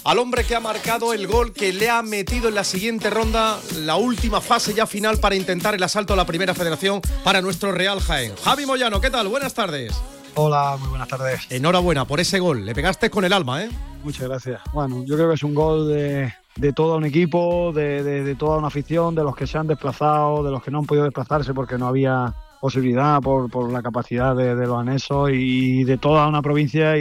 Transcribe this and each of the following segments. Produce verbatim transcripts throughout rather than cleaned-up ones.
al hombre que ha marcado el gol que le ha metido en la siguiente ronda, la última fase ya final para intentar el asalto a la Primera Federación para nuestro Real Jaén. Javi Moyano, ¿qué tal? Buenas tardes. Hola, muy buenas tardes. Enhorabuena por ese gol, le pegaste con el alma, ¿eh? Muchas gracias. Bueno, yo creo que es un gol de, de todo un equipo, de, de, de toda una afición, de los que se han desplazado, de los que no han podido desplazarse porque no había posibilidad por, por la capacidad de, de los anexos, y de toda una provincia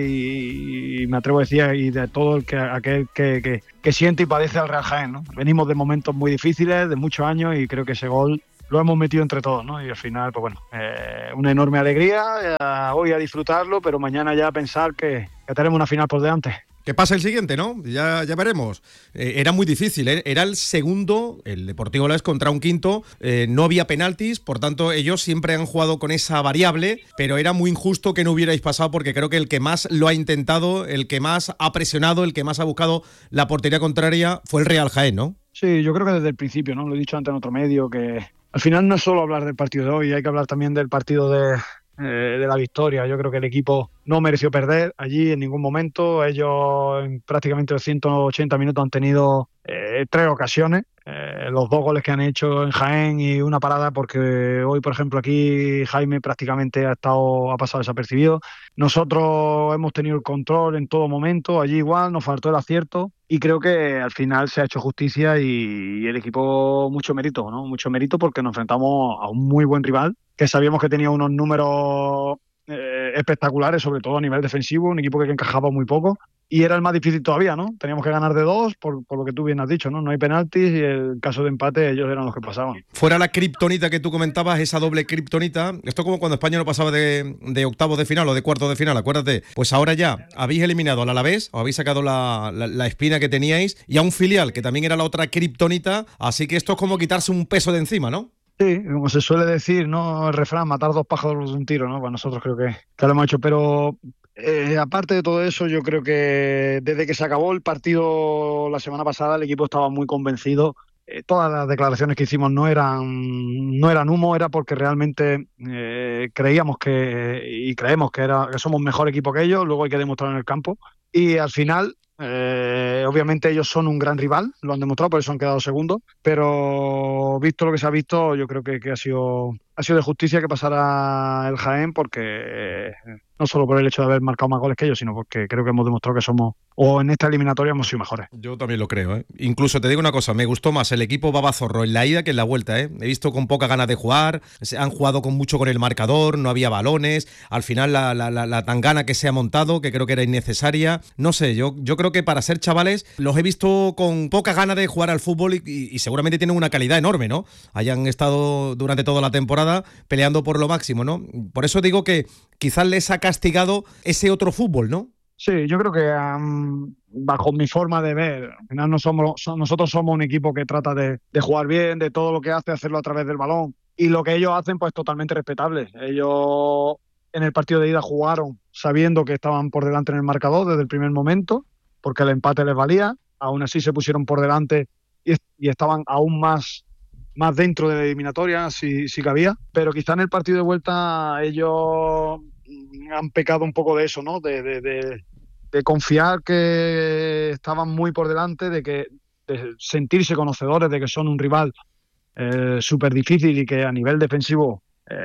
y, y me atrevo a decir, y de todo el que, aquel que, que, que siente y padece al Real Jaén, ¿no? Venimos de momentos muy difíciles, de muchos años, y creo que ese gol lo hemos metido entre todos, ¿no? Y al final, pues bueno, eh, una enorme alegría, eh, hoy a disfrutarlo, pero mañana ya a pensar que, que tenemos una final por delante. Que pasa el siguiente, ¿no? Ya, ya veremos. Eh, era muy difícil, ¿eh? Era el segundo, el Deportivo Alavés contra un quinto, eh, no había penaltis, por tanto ellos siempre han jugado con esa variable, pero era muy injusto que no hubierais pasado, porque creo que el que más lo ha intentado, el que más ha presionado, el que más ha buscado la portería contraria fue el Real Jaén, ¿no? Sí, yo creo que desde el principio, ¿no? Lo he dicho antes en otro medio, que al final no es solo hablar del partido de hoy, hay que hablar también del partido de, eh, de la victoria. Yo creo que el equipo no mereció perder allí en ningún momento. Ellos en prácticamente los ciento ochenta minutos han tenido eh, tres ocasiones, eh, los dos goles que han hecho en Jaén y una parada, porque hoy, por ejemplo, aquí Jaime prácticamente ha estado ha pasado desapercibido. Nosotros hemos tenido el control en todo momento, allí igual, nos faltó el acierto. Y creo que al final se ha hecho justicia y, y el equipo mucho mérito, ¿no? Mucho mérito porque nos enfrentamos a un muy buen rival, que sabíamos que tenía unos números eh, espectaculares, sobre todo a nivel defensivo, un equipo que encajaba muy poco. Y era el más difícil todavía, ¿no? Teníamos que ganar de dos, por, por lo que tú bien has dicho, ¿no? No hay penaltis y en caso de empate ellos eran los que pasaban. Fuera la kriptonita que tú comentabas, esa doble kriptonita, esto como cuando España no pasaba de, de octavos de final o de cuartos de final, acuérdate. Pues ahora ya habéis eliminado al Alavés, o habéis sacado la, la, la espina que teníais, y a un filial, que también era la otra kriptonita, así que esto es como quitarse un peso de encima, ¿no? Sí, como se suele decir, ¿no? El refrán, matar dos pájaros de un tiro, ¿no? Pues nosotros creo que, que lo hemos hecho, pero eh, aparte de todo eso, yo creo que desde que se acabó el partido la semana pasada, el equipo estaba muy convencido. Eh, todas las declaraciones que hicimos no eran, no eran humo, era porque realmente eh, creíamos que, y creemos que, era, que somos mejor equipo que ellos, luego hay que demostrarlo en el campo. Y al final, Eh, obviamente ellos son un gran rival, lo han demostrado, por eso han quedado segundos, pero visto lo que se ha visto, yo creo que, que ha sido ha sido de justicia que pasara el Jaén, porque eh, no solo por el hecho de haber marcado más goles que ellos, sino porque creo que hemos demostrado que somos, o en esta eliminatoria hemos sido mejores. Yo también lo creo, ¿eh? Incluso te digo una cosa, me gustó más el equipo babazorro en la ida que en la vuelta, ¿eh? He visto con poca ganas de jugar, han jugado con mucho con el marcador, no había balones, al final la, la, la, la tangana que se ha montado, que creo que era innecesaria, no sé, yo, yo creo que para ser chavales los he visto con poca ganas de jugar al fútbol y, y, y seguramente tienen una calidad enorme, ¿no? Hayan estado durante toda la temporada peleando por lo máximo, ¿no? Por eso digo que quizás les ha castigado ese otro fútbol, ¿no? Sí, yo creo que um, bajo mi forma de ver, al final no somos, so, nosotros somos un equipo que trata de, de jugar bien, de todo lo que hace, hacerlo a través del balón. Y lo que ellos hacen, pues totalmente respetable. Ellos en el partido de ida jugaron sabiendo que estaban por delante en el marcador desde el primer momento, porque el empate les valía. Aún así se pusieron por delante y, y estaban aún más, más dentro de la eliminatoria, si, si cabía. Pero quizá en el partido de vuelta ellos han pecado un poco de eso, ¿no? De, de, de, de confiar que estaban muy por delante, de que de sentirse conocedores de que son un rival eh, súper difícil y que a nivel defensivo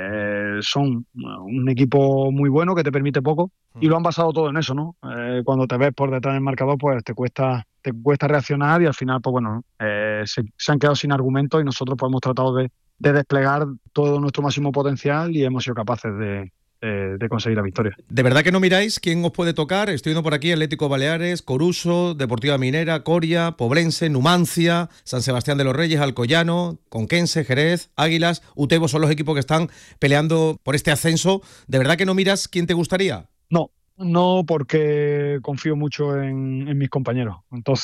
eh, son un equipo muy bueno que te permite poco, y lo han basado todo en eso, ¿no? Eh, cuando te ves por detrás del marcador, pues te cuesta te cuesta reaccionar, y al final, pues bueno, eh, se, se han quedado sin argumentos, y nosotros pues hemos tratado de, de desplegar todo nuestro máximo potencial y hemos sido capaces de Eh, de conseguir la victoria. ¿De verdad que no miráis quién os puede tocar? Estoy viendo por aquí Atlético Baleares, Coruso, Deportiva Minera, Coria, Poblense, Numancia, San Sebastián de los Reyes, Alcoyano, Conquense, Jerez, Águilas, Utebo, son los equipos que están peleando por este ascenso. ¿De verdad que no miras quién te gustaría? No, no, porque confío mucho en, en mis compañeros.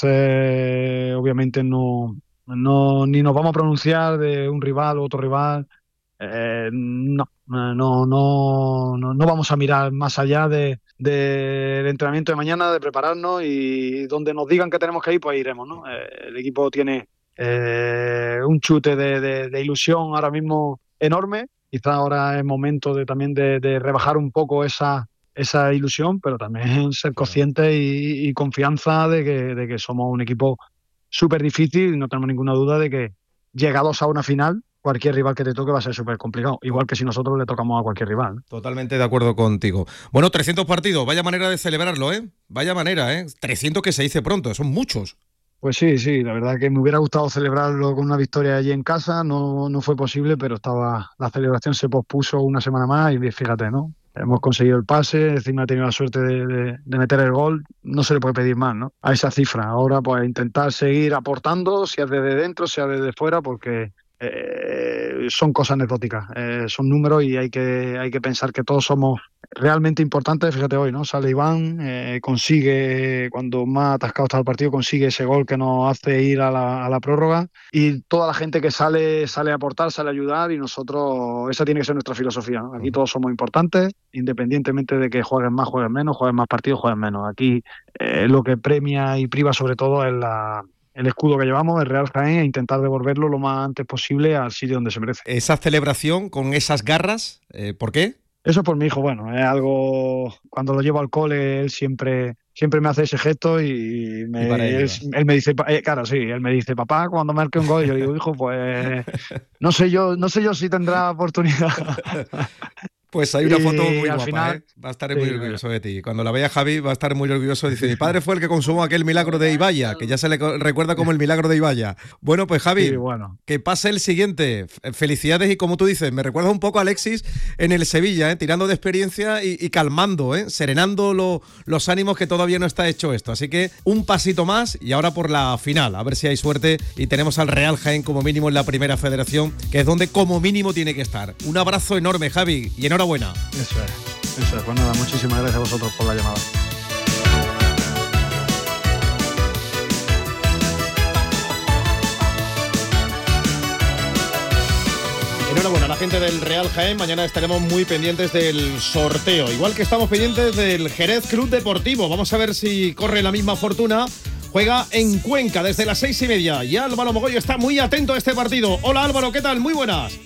Entonces, obviamente no, no ni nos vamos a pronunciar de un rival u otro rival. Eh, no, no, no, no, no vamos a mirar más allá de, de, del entrenamiento de mañana, de prepararnos, y donde nos digan que tenemos que ir, pues iremos, ¿no? Eh, el equipo tiene eh, un chute de, de, de ilusión ahora mismo enorme. Quizá ahora es momento de también de, de rebajar un poco esa esa ilusión, pero también ser conscientes y, y confianza de que, de que somos un equipo súper difícil y no tenemos ninguna duda de que llegados a una final, cualquier rival que te toque va a ser súper complicado, igual que si nosotros le tocamos a cualquier rival. Totalmente de acuerdo contigo. Bueno, trescientos partidos, vaya manera de celebrarlo, ¿eh? Vaya manera, ¿eh? trescientos que se dice pronto, son muchos. Pues sí, sí, la verdad que me hubiera gustado celebrarlo con una victoria allí en casa, no, no fue posible, pero estaba la celebración se pospuso una semana más y fíjate, ¿no? Hemos conseguido el pase, encima he tenido la suerte de, de, de meter el gol, no se le puede pedir más, ¿no? A esa cifra. Ahora pues intentar seguir aportando, sea desde dentro, sea desde fuera, porque eh, son cosas anecdóticas, eh, son números y hay que, hay que pensar que todos somos realmente importantes. Fíjate hoy, ¿no? Sale Iván, eh, consigue, cuando más atascado está el partido, consigue ese gol que nos hace ir a la, a la prórroga y toda la gente que sale, sale a aportar, sale a ayudar y nosotros, esa tiene que ser nuestra filosofía, ¿no? Aquí todos somos importantes, independientemente de que jueguen más, jueguen menos, jueguen más partidos, jueguen menos. Aquí eh, lo que premia y priva sobre todo es la... el escudo que llevamos, el Real Jaén, e intentar devolverlo lo más antes posible al sitio donde se merece. Esa celebración con esas garras, eh, ¿por qué? Eso es por mi hijo, bueno, es algo, cuando lo llevo al cole, él siempre, siempre me hace ese gesto y, me, y él, él me dice, eh, claro, sí, él me dice, papá, cuando marque un gol, yo digo, hijo, pues no sé yo, no sé yo si tendrá oportunidad. Pues hay una foto muy guapa, final, ¿eh? Va a estar sí, muy orgulloso de ti. Cuando la vea Javi va a estar muy orgulloso. Dice, mi padre fue el que consumó aquel milagro de Ibaya, que ya se le recuerda como el milagro de Ibaya. Bueno, pues Javi, sí, bueno. que pase el siguiente. Felicidades y como tú dices, me recuerda un poco a Alexis en el Sevilla, ¿eh? Tirando de experiencia y, y calmando, ¿eh? Serenando lo, los ánimos que todavía no está hecho esto. Así que un pasito más y ahora por la final. A ver si hay suerte y tenemos al Real Jaén como mínimo en la primera federación, que es donde como mínimo tiene que estar. Un abrazo enorme, Javi, y enhorabuena. Buena. Eso es, eso es. Pues nada, muchísimas gracias a vosotros por la llamada. Enhorabuena a la gente del Real Jaén. Mañana estaremos muy pendientes del sorteo. Igual que estamos pendientes del Jerez Club Deportivo. Vamos a ver si corre la misma fortuna. Juega en Cuenca desde las seis y media. Y Álvaro Mogollón está muy atento a este partido. Hola Álvaro, ¿qué tal? Muy buenas.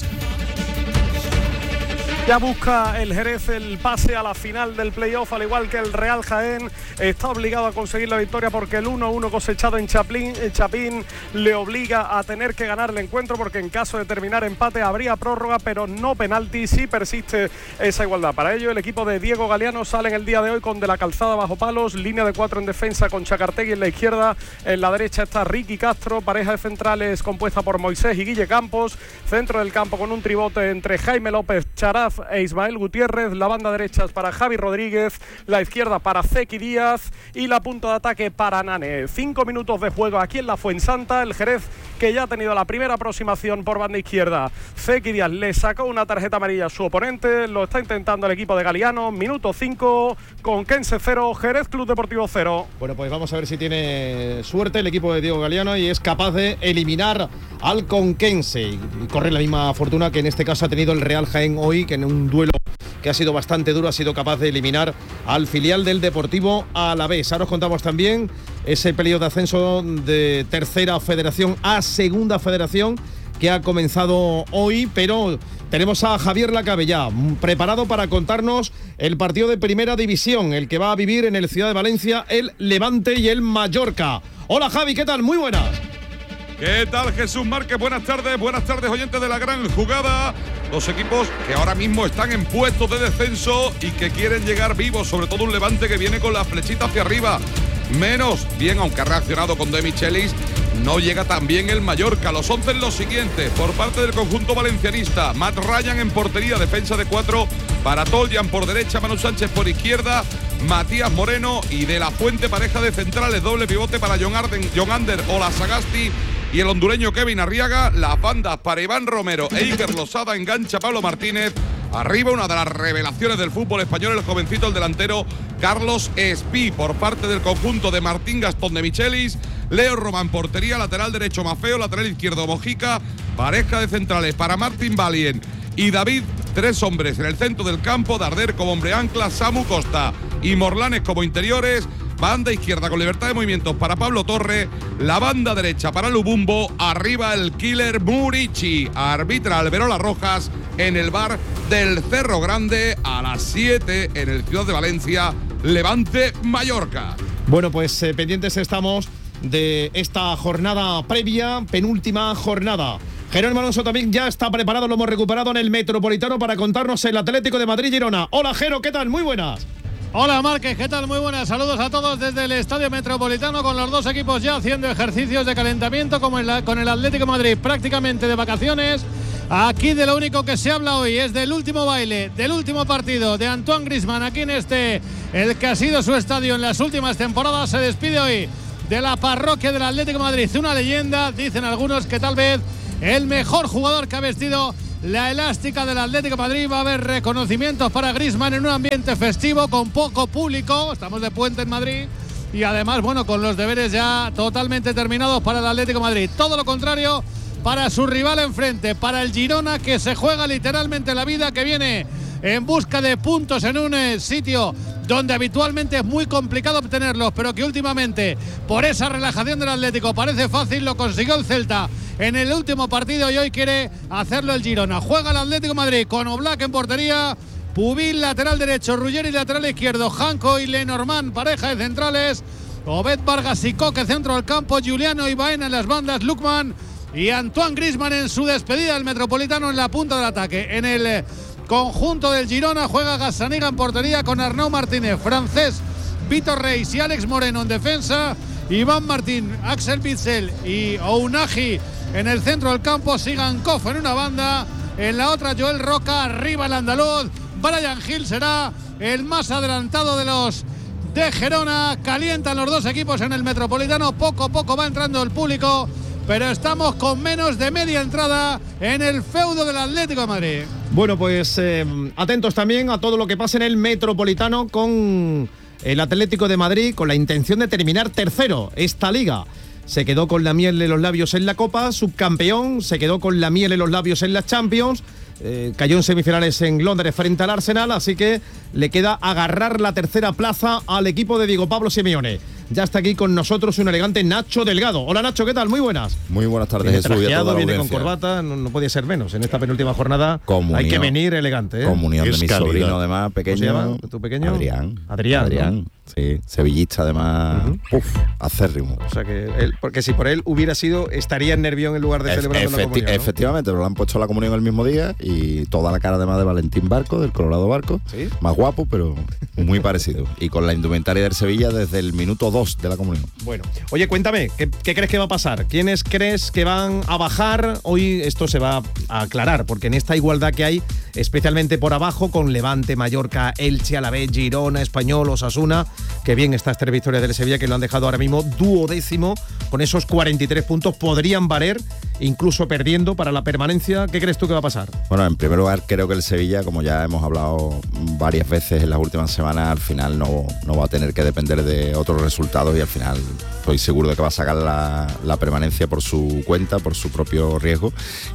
Ya busca el Jerez el pase a la final del playoff, al igual que el Real Jaén. Está obligado a conseguir la victoria porque el uno uno cosechado en Chapín, en Chapín le obliga a tener que ganar el encuentro, porque en caso de terminar empate habría prórroga, pero no penalti, si persiste esa igualdad. Para ello el equipo de Diego Galeano sale en el día de hoy con De la Calzada bajo palos, línea de cuatro en defensa con Chacartegui en la izquierda, en la derecha está Ricky Castro, pareja de centrales compuesta por Moisés y Guille Campos, centro del campo con un tribote entre Jaime López, Charaz e Ismael Gutiérrez, la banda derecha es para Javi Rodríguez, la izquierda para Zeki Díaz y la punta de ataque para Nane. Cinco minutos de juego aquí en la Fuensanta, el Jerez que ya ha tenido la primera aproximación por banda izquierda. Zeki Díaz le sacó una tarjeta amarilla a su oponente, lo está intentando el equipo de Galeano. Minuto cinco, Conquense cero, Jerez Club Deportivo cero. Bueno, pues vamos a ver si tiene suerte el equipo de Diego Galeano y es capaz de eliminar al Conquense y corre la misma fortuna que en este caso ha tenido el Real Jaén hoy, que en un duelo que ha sido bastante duro ha sido capaz de eliminar al filial del Deportivo Alavés. Ahora os contamos también ese periodo de ascenso de tercera federación a segunda federación que ha comenzado hoy, pero tenemos a Javier Lacabe ya preparado para contarnos el partido de primera división, el que va a vivir en el Ciudad de Valencia el Levante y el Mallorca. Hola Javi, ¿qué tal? Muy buenas. ¿Qué tal, Jesús Márquez? Buenas tardes, buenas tardes, oyentes de La Gran Jugada. Dos equipos que ahora mismo están en puestos de descenso y que quieren llegar vivos, sobre todo un Levante que viene con la flechita hacia arriba. Menos bien, aunque ha reaccionado con De Michelis, no llega tan bien el Mallorca. Los once en los siguientes, por parte del conjunto valencianista: Matt Ryan en portería, defensa de cuatro para Toljan por derecha, Manu Sánchez por izquierda, Matías Moreno y De la Fuente, pareja de centrales, doble pivote para John, Arden, John Ander o la Sagasti y el hondureño Kevin Arriaga. Las bandas para Iván Romero e Iker Losada, engancha Pablo Martínez. Arriba una de las revelaciones del fútbol español, el jovencito, el delantero Carlos Espí, por parte del conjunto de Martín Gastón de Michelis. Leo Román, portería, lateral derecho Mafeo, lateral izquierdo Mojica, pareja de centrales para Martín Valien y David, tres hombres en el centro del campo, Darder como hombre ancla, Samu Costa y Morlanes como interiores. Banda izquierda con libertad de movimientos para Pablo Torre, la banda derecha para Lubumbo, arriba el killer Murici, arbitra Alberola Rojas, en el bar del Cerro Grande a las siete en el Ciudad de Valencia, Levante Mallorca. Bueno, pues eh, pendientes estamos de esta jornada previa, penúltima jornada. Jerónimo Alonso también ya está preparado, lo hemos recuperado en el Metropolitano para contarnos el Atlético de Madrid-Girona. Hola, Jero, ¿qué tal? Muy buenas. Hola Márquez, ¿qué tal? Muy buenas, saludos a todos desde el Estadio Metropolitano con los dos equipos ya haciendo ejercicios de calentamiento como el, con el Atlético de Madrid prácticamente de vacaciones. Aquí de lo único que se habla hoy es del último baile, del último partido de Antoine Griezmann aquí en este, el que ha sido su estadio en las últimas temporadas. Se despide hoy de la parroquia del Atlético de Madrid, una leyenda, dicen algunos que tal vez el mejor jugador que ha vestido la elástica del Atlético de Madrid. Va a haber reconocimientos para Griezmann en un ambiente festivo con poco público, estamos de puente en Madrid y además, bueno, con los deberes ya totalmente terminados para el Atlético de Madrid. Todo lo contrario para su rival enfrente, para el Girona, que se juega literalmente la vida, que viene en busca de puntos en un eh, sitio donde habitualmente es muy complicado obtenerlos, pero que últimamente, por esa relajación del Atlético, parece fácil. Lo consiguió el Celta en el último partido y hoy quiere hacerlo el Girona. Juega el Atlético de Madrid con Oblak en portería, Pubil lateral derecho, Ruggeri lateral izquierdo, Janko y Lenormand pareja de centrales, Obed Vargas y Coque centro del campo, Giuliano y Baena en las bandas, Lukman y Antoine Griezmann en su despedida del Metropolitano en la punta del ataque. En el eh, conjunto del Girona juega Gazzaniga en portería con Arnau Martínez, Francés, Vitor Reis y Alex Moreno en defensa, Iván Martín, Axel Witsel y Ounahi en el centro del campo, Sigankov en una banda, en la otra Joel Roca, arriba el andaluz, Brian Hill será el más adelantado de los de Gerona. Calientan los dos equipos en el Metropolitano, poco a poco va entrando el público, pero estamos con menos de media entrada en el feudo del Atlético de Madrid. Bueno, pues eh, atentos también a todo lo que pasa en el Metropolitano con el Atlético de Madrid, con la intención de terminar tercero esta liga. Se quedó con la miel en los labios en la Copa, subcampeón, se quedó con la miel en los labios en las Champions, eh, cayó en semifinales en Londres frente al Arsenal, así que le queda agarrar la tercera plaza al equipo de Diego Pablo Simeone. Ya está aquí con nosotros un elegante Nacho Delgado. Hola Nacho, ¿qué tal? Muy buenas. Muy buenas tardes, viene Jesús. Trajeado, y a toda la viene con audiencia. corbata, no, no podía ser menos. En esta penúltima jornada Comunión. hay que venir elegante, ¿eh? Comunión de mi calidad. sobrino, además, pequeño. ¿Cómo se llama tu pequeño? Adrián. Adrián, Adrián, ¿no? sí. Sevillista, además. Uh-huh. Uf, acérrimo. O sea que él, porque si por él hubiera sido, estaría en Nervión en lugar de Ef- celebrando la efecti- comunión, ¿no? Efectivamente, pero le han puesto la comunión el mismo día y toda la cara además de Valentín Barco, del Colorado Barco. ¿Sí? Más guapo, pero muy parecido. Y con la indumentaria del Sevilla desde el minuto dos de la comunión. Bueno, oye, cuéntame, ¿qué, ¿qué crees que va a pasar? ¿Quiénes crees que van a bajar? Hoy esto se va a aclarar, porque en esta igualdad que hay, especialmente por abajo, con Levante, Mallorca, Elche, Alavés, Girona, Español, Osasuna, que bien estas tres victorias del Sevilla que lo han dejado ahora mismo duodécimo, con esos cuarenta y tres puntos, podrían valer, incluso perdiendo para la permanencia. ¿Qué crees tú que va a pasar? Bueno, en primer lugar, creo que el Sevilla, como ya hemos hablado varias veces en las últimas semanas, al final no, no va a tener que depender de otros resultados y al final estoy seguro de que va a sacar la, la permanencia por su cuenta, por su propio riesgo.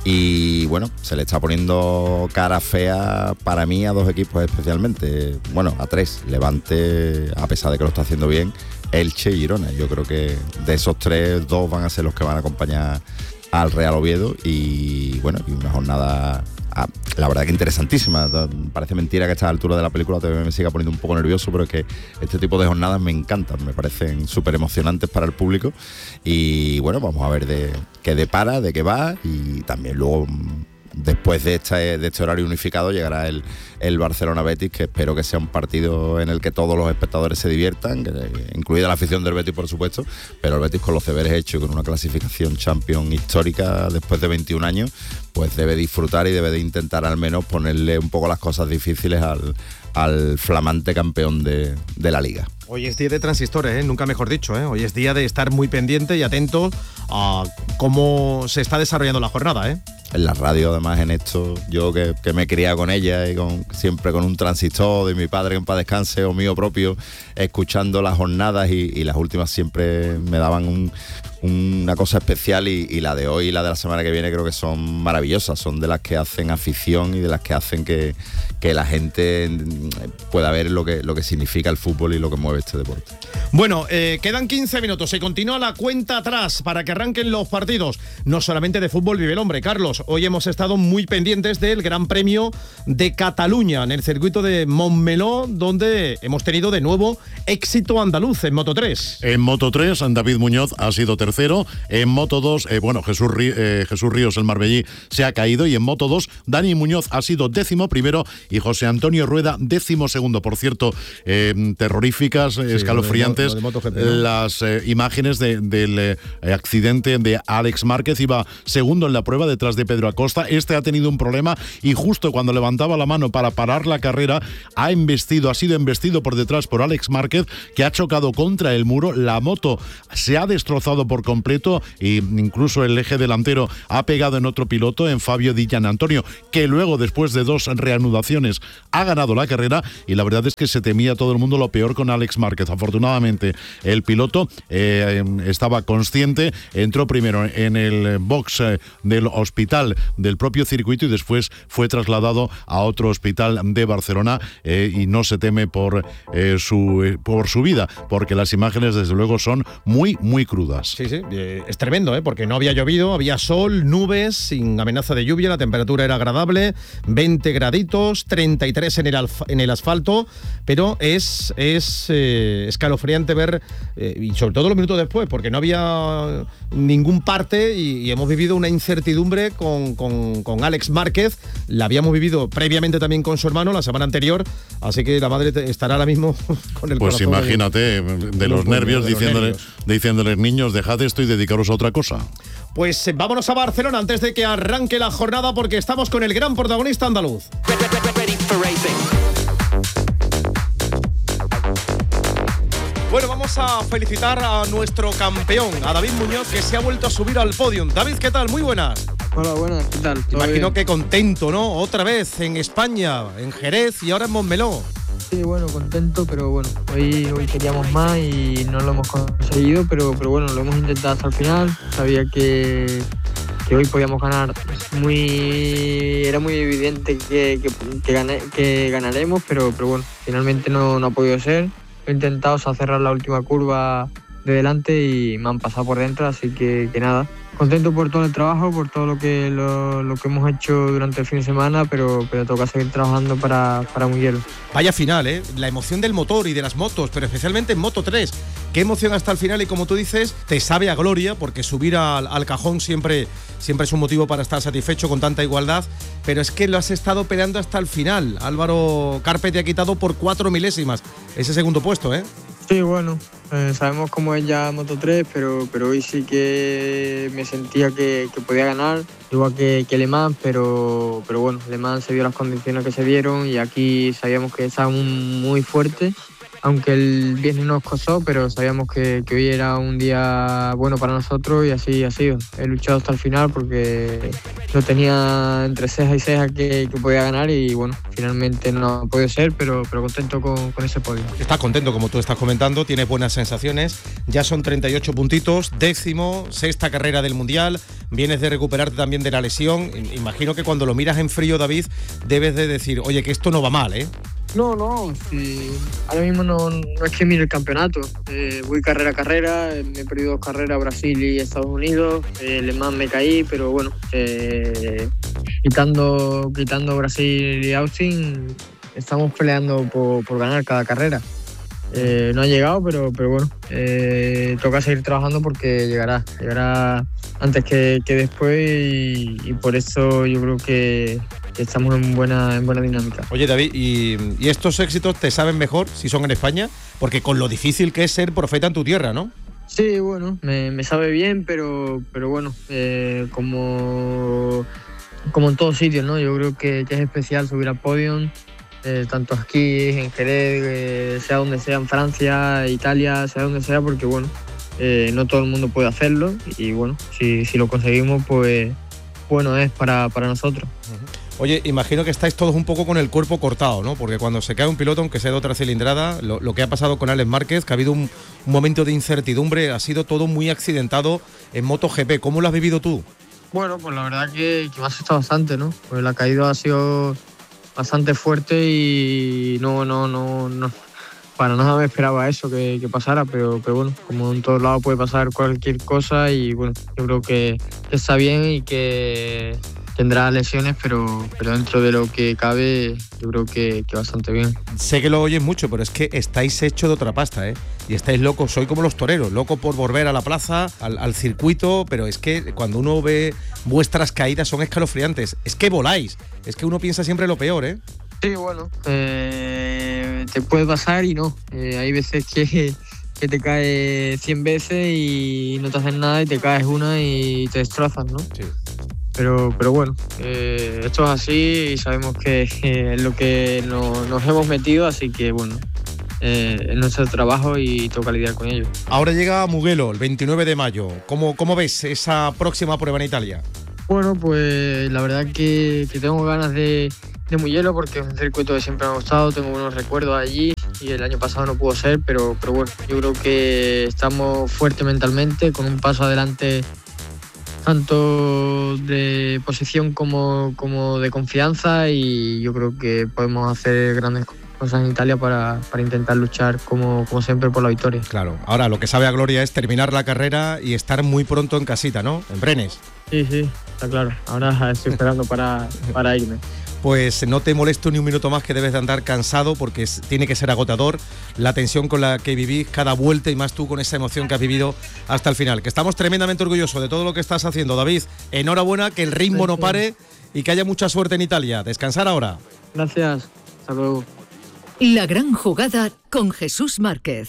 Y bueno, se le está poniendo cara fea para mí a dos equipos especialmente. Bueno, a tres. Levante, a pesar de que lo está haciendo bien, Elche y Girona. Yo creo que de esos tres, dos van a ser los que van a acompañar al Real Oviedo y bueno, y una jornada, ah, la verdad que interesantísima. Parece mentira que a esta altura de la película todavía me siga poniendo un poco nervioso, pero es que este tipo de jornadas me encantan, me parecen súper emocionantes para el público y bueno, vamos a ver de qué depara, de qué va y también luego después de este, de este horario unificado llegará el, el Barcelona-Betis, que espero que sea un partido en el que todos los espectadores se diviertan, que, incluida la afición del Betis, por supuesto, pero el Betis con los deberes hechos y con una clasificación Champions histórica después de veintiún años, pues debe disfrutar y debe de intentar al menos ponerle un poco las cosas difíciles al, al flamante campeón de, de la Liga. Hoy es día de transistores, ¿eh? Nunca mejor dicho, ¿eh? Hoy es día de estar muy pendiente y atento a cómo se está desarrollando la jornada, ¿eh? En la radio, además, en esto, yo que, que me he criado con ella y con, siempre con un transistor de mi padre que en paz descanse o mío propio, escuchando las jornadas y, y las últimas siempre me daban un, una cosa especial y, y la de hoy y la de la semana que viene creo que son maravillosas, son de las que hacen afición y de las que hacen que, que la gente pueda ver lo que, lo que significa el fútbol y lo que mueve este deporte. Bueno, eh, quedan quince minutos, se continúa la cuenta atrás para que arranquen los partidos. No solamente de fútbol vive el hombre, Carlos. nosotros hoy hemos estado muy pendientes del Gran Premio de Cataluña en el circuito de Montmeló, donde hemos tenido de nuevo éxito andaluz en Moto tres. En Moto tres, David Muñoz ha sido tercero. En Moto dos, eh, bueno, Jesús, Rí, eh, Jesús Ríos, el marbellí, se ha caído. Y en Moto dos, Dani Muñoz ha sido décimo primero y José Antonio Rueda décimo segundo. Por cierto, eh, terroríficas, sí, escalofriantes, lo de, lo de MotoGP, ¿no? Las eh, imágenes de, del eh, accidente de Alex Márquez. Iba segundo en la prueba detrás de Pedro Acosta. Este ha tenido un problema y justo cuando levantaba la mano para parar la carrera, ha embestido, ha sido embestido por detrás por Alex Márquez, que ha chocado contra el muro. La moto se ha destrozado por completo e incluso el eje delantero ha pegado en otro piloto, en Fabio Di Gianantonio, que luego, después de dos reanudaciones, ha ganado la carrera. Y la verdad es que se temía todo el mundo lo peor con Alex Márquez. Afortunadamente, el piloto eh, estaba consciente, entró primero en el box eh, del hospital del propio circuito y después fue trasladado a otro hospital de Barcelona eh, y no se teme por, eh, su, eh, por su vida, porque las imágenes desde luego son muy, muy crudas. Sí, sí, eh, es tremendo, ¿eh? Porque no había llovido, había sol, nubes, sin amenaza de lluvia, la temperatura era agradable, veinte graditos, treinta y tres en el, alf- en el asfalto, pero es, es eh, escalofriante ver, eh, y sobre todo los minutos después, porque no había ningún parte y, y hemos vivido una incertidumbre con, con, con Alex Márquez. La habíamos vivido previamente también con su hermano la semana anterior, así que la madre estará ahora mismo con el pues corazón imagínate, de, de los muy, nervios, de los diciéndole, nervios. diciéndoles, niños, dejad esto y dedicaros a otra cosa. Pues eh, vámonos a Barcelona antes de que arranque la jornada, porque estamos con el gran protagonista andaluz. Bueno, vamos a felicitar a nuestro campeón, a David Muñoz, que se ha vuelto a subir al podio. David, ¿qué tal? Muy buenas. Hola, buenas, ¿qué tal? Imagino que contento, ¿no? Otra vez en España, en Jerez y ahora en Montmeló. Sí, bueno, contento, pero bueno, hoy, hoy queríamos más y no lo hemos conseguido, pero, pero bueno, lo hemos intentado hasta el final. Sabía que, que hoy podíamos ganar. Muy, era muy evidente que, que, que, gané, que ganaremos, pero, pero bueno, finalmente no, no ha podido ser. He intentado cerrar la última curva de delante y me han pasado por dentro, así que, que nada. Contento por todo el trabajo, por todo lo que lo, lo que hemos hecho durante el fin de semana, pero, pero toca seguir trabajando para, para Mugello. Vaya final, ¿eh? La emoción del motor y de las motos, pero especialmente en Moto tres. Qué emoción hasta el final y, como tú dices, te sabe a gloria, porque subir al, al cajón siempre, siempre es un motivo para estar satisfecho con tanta igualdad, pero es que lo has estado peleando hasta el final. Álvaro Carpe te ha quitado por cuatro milésimas ese segundo puesto, ¿eh? Sí, bueno, eh, sabemos cómo es ya Moto tres, pero, pero hoy sí que me sentía que, que podía ganar, igual que, que Le Mans, pero, pero bueno, Le Mans se dio las condiciones que se dieron y aquí sabíamos que estábamos muy fuertes, aunque el viernes nos costó, pero sabíamos que, que hoy era un día bueno para nosotros y así ha sido. He luchado hasta el final porque lo tenía entre ceja y ceja que, que podía ganar y bueno, finalmente no ha podido ser, pero, pero contento con, con ese podio. Estás contento, como tú estás comentando, tienes buenas sensaciones, ya son treinta y ocho puntitos, décimo, sexta carrera del Mundial, vienes de recuperarte también de la lesión. Imagino que cuando lo miras en frío, David, debes de decir, oye, que esto no va mal, ¿eh? No, no, sí. Ahora mismo no, no es que mire el campeonato. Eh, voy carrera a carrera, eh, me he perdido dos carreras, Brasil y Estados Unidos. Eh, Le Mans me caí, pero bueno, eh, quitando, quitando Brasil y Austin, estamos peleando por, por ganar cada carrera. Eh, no ha llegado, pero, pero bueno, eh, toca seguir trabajando porque llegará, llegará antes que, que después y, y por eso yo creo que estamos en buena, en buena dinámica. Oye, David, ¿y, ¿y estos éxitos te saben mejor si son en España? Porque con lo difícil que es ser profeta en tu tierra, ¿no? Sí, bueno, me, me sabe bien, pero, pero bueno, eh, como, como en todos sitios, ¿no? Yo creo que, que es especial subir al podium, eh, tanto aquí, en Jerez, eh, sea donde sea, en Francia, Italia, sea donde sea, porque bueno, eh, no todo el mundo puede hacerlo y bueno, si, si lo conseguimos, pues bueno es para, para nosotros. Uh-huh. Oye, imagino que estáis todos un poco con el cuerpo cortado, ¿no? Porque cuando se cae un piloto, aunque sea de otra cilindrada, lo, lo que ha pasado con Alex Márquez, que ha habido un, un momento de incertidumbre, ha sido todo muy accidentado en MotoGP. ¿Cómo lo has vivido tú? Bueno, pues la verdad que, que me ha asustado bastante, ¿no? Pues la caída ha sido bastante fuerte y no, no, no, no. Para nada me esperaba eso que, que pasara, pero, pero bueno, como en todos lados puede pasar cualquier cosa y bueno, yo creo que, que está bien y que, que tendrá lesiones, pero, pero dentro de lo que cabe, yo creo que, que bastante bien. Sé que lo oyes mucho, pero es que estáis hechos de otra pasta, ¿eh? Y estáis locos, soy como los toreros, loco por volver a la plaza, al, al circuito, pero es que cuando uno ve vuestras caídas son escalofriantes. Es que voláis, es que uno piensa siempre lo peor, ¿eh? Sí, bueno, eh, te puede pasar y no. Eh, hay veces que, que te caes cien veces y no te hacen nada y te caes una y te destrozas, ¿no? Sí. Pero, pero bueno, eh, esto es así y sabemos que eh, es lo que no, nos hemos metido, así que bueno, eh, es nuestro trabajo y toca lidiar con ello. Ahora llega Mugello, el veintinueve de mayo. ¿Cómo, cómo ves esa próxima prueba en Italia? Bueno, pues la verdad que, que tengo ganas de, de Mugello porque es un circuito que siempre me ha gustado, tengo buenos recuerdos allí y el año pasado no pudo ser, pero, pero bueno, yo creo que estamos fuertes mentalmente, con un paso adelante tanto de posición como, como de confianza y yo creo que podemos hacer grandes cosas en Italia para, para intentar luchar como, como siempre por la victoria. Claro, ahora lo que sabe a gloria es terminar la carrera y estar muy pronto en casita, ¿no? En Brenes. Sí, sí, está claro. Ahora estoy esperando para, para irme. Pues no te molesto ni un minuto más, que debes de andar cansado porque es, tiene que ser agotador la tensión con la que vivís cada vuelta y más tú con esa emoción que has vivido hasta el final. Que estamos tremendamente orgullosos de todo lo que estás haciendo, David. Enhorabuena, que el ritmo no pare y que haya mucha suerte en Italia. Descansar ahora. Gracias, hasta luego. La gran jugada con Jesús Márquez.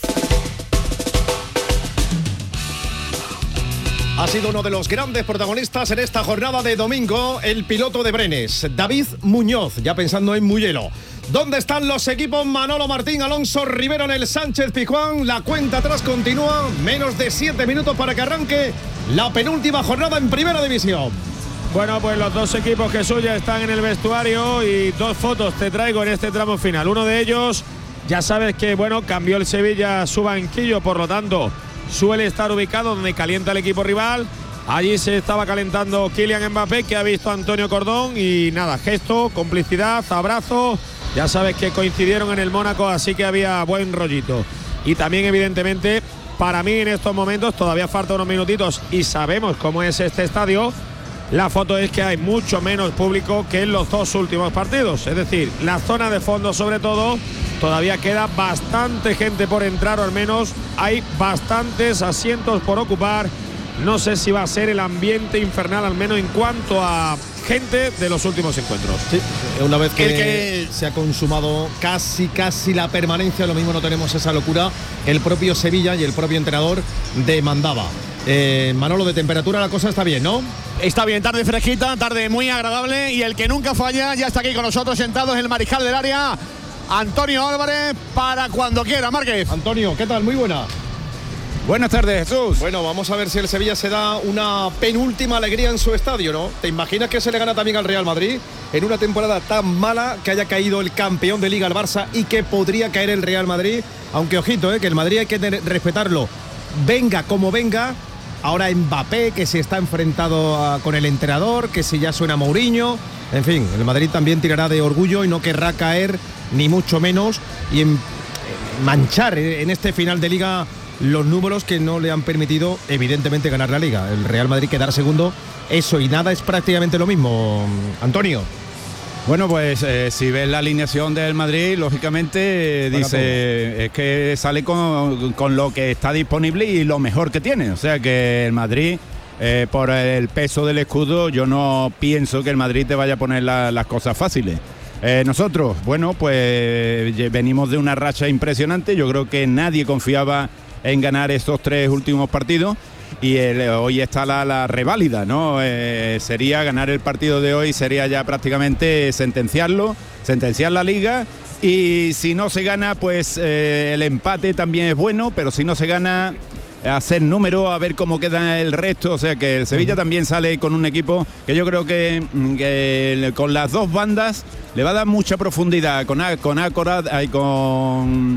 Ha sido uno de los grandes protagonistas en esta jornada de domingo, el piloto de Brenes, David Muñoz, ya pensando en Mugello. ¿Dónde están los equipos? Manolo Martín, Alonso Rivero en el Sánchez Pizjuán. La cuenta atrás continúa, menos de siete minutos para que arranque la penúltima jornada en Primera División. Bueno, pues los dos equipos, Jesús, ya están en el vestuario y dos fotos te traigo en este tramo final. Uno de ellos, ya sabes que, bueno, cambió el Sevilla su banquillo, por lo tanto suele estar ubicado donde calienta el equipo rival. Allí se estaba calentando Kylian Mbappé, que ha visto a Antonio Cordón y nada, gesto, complicidad, abrazo. Ya sabes que coincidieron en el Mónaco, así que había buen rollito. Y también, evidentemente, para mí en estos momentos todavía falta unos minutitos y sabemos cómo es este estadio. La foto es que hay mucho menos público que en los dos últimos partidos. Es decir, la zona de fondo sobre todo, todavía queda bastante gente por entrar, o al menos hay bastantes asientos por ocupar. No sé si va a ser el ambiente infernal, al menos en cuanto a gente de los últimos encuentros. Sí, una vez que, que se ha consumado casi, casi la permanencia, lo mismo no tenemos esa locura. El propio Sevilla y el propio entrenador demandaba. Eh, Manolo, de temperatura la cosa está bien, ¿no? Está bien, tarde fresquita, tarde muy agradable y el que nunca falla ya está aquí con nosotros sentados en el mariscal del área, Antonio Álvarez, para cuando quiera, Márquez. Antonio, ¿qué tal? Muy buena. Buenas tardes, Jesús. Bueno, vamos a ver si el Sevilla se da una penúltima alegría en su estadio, ¿no? ¿Te imaginas que se le gana también al Real Madrid en una temporada tan mala, que haya caído el campeón de Liga, al Barça, y que podría caer el Real Madrid? Aunque ojito, ¿eh? Que el Madrid hay que respetarlo, venga como venga. Ahora Mbappé, que se está enfrentado a, con el entrenador, que si ya suena Mourinho. En fin, el Madrid también tirará de orgullo y no querrá caer, ni mucho menos, y en, manchar en este final de Liga los números que no le han permitido, evidentemente, ganar la Liga. El Real Madrid quedar segundo, eso y nada es prácticamente lo mismo. Antonio. Bueno, pues eh, si ves la alineación del Madrid, lógicamente eh, dice es que sale con, con lo que está disponible y lo mejor que tiene. O sea que el Madrid, eh, por el peso del escudo, yo no pienso que el Madrid te vaya a poner la, las cosas fáciles. Eh, nosotros, bueno, pues venimos de una racha impresionante. Yo creo que nadie confiaba en ganar estos tres últimos partidos. Y el, hoy está la, la reválida, ¿no? Eh, sería ganar el partido de hoy, sería ya prácticamente sentenciarlo, sentenciar la Liga. Y si no se gana, pues eh, el empate también es bueno, pero si no se gana, hacer número, a ver cómo queda el resto. O sea que el Sevilla también sale con un equipo que yo creo que, que con las dos bandas le va a dar mucha profundidad, con, con Ácora y con...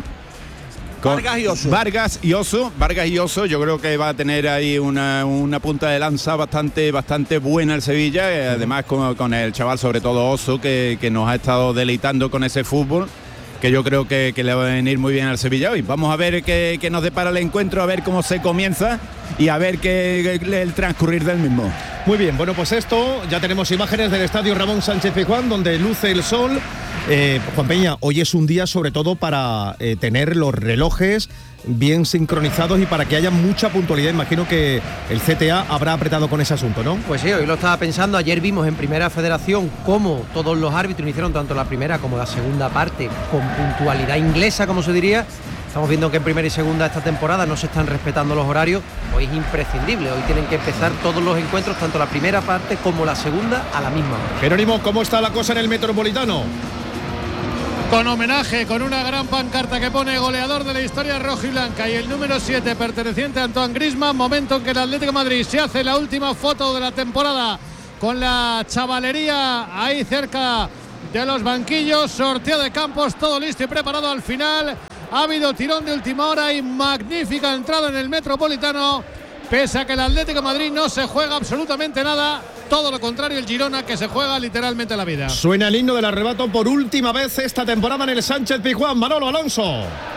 Vargas y Oso. Vargas y Oso. Vargas y Oso, yo creo que va a tener ahí una, una punta de lanza bastante, bastante buena el Sevilla, eh, además con, con el chaval, sobre todo Oso, que, que nos ha estado deleitando con ese fútbol, que yo creo que, que le va a venir muy bien al Sevilla hoy. Vamos a ver qué, qué nos depara el encuentro, a ver cómo se comienza y a ver qué, qué el transcurrir del mismo. Muy bien, bueno, pues esto, ya tenemos imágenes del estadio Ramón Sánchez Pizjuán, donde luce el sol. Eh, Juan Peña, hoy es un día sobre todo para eh, tener los relojes bien sincronizados y para que haya mucha puntualidad. Imagino que el C T A habrá apretado con ese asunto, ¿no? Pues sí, hoy lo estaba pensando. Ayer vimos en Primera Federación cómo todos los árbitros hicieron tanto la primera como la segunda parte con puntualidad inglesa, como se diría. Estamos viendo que en primera y segunda esta temporada no se están respetando los horarios. Hoy es imprescindible, hoy tienen que empezar todos los encuentros, tanto la primera parte como la segunda, a la misma hora. Jerónimo, ¿cómo está la cosa en el Metropolitano? Con homenaje, con una gran pancarta que pone goleador de la historia rojiblanca y el número siete perteneciente a Antoine Griezmann. Momento en que el Atlético de Madrid se hace la última foto de la temporada con la chavalería ahí cerca de los banquillos. Sorteo de campos, todo listo y preparado. Al final ha habido tirón de última hora y magnífica entrada en el Metropolitano. Pese a que el Atlético de Madrid no se juega absolutamente nada, todo lo contrario el Girona, que se juega literalmente la vida. Suena el himno del arrebato por última vez esta temporada en el Sánchez Pizjuán. Manolo Alonso.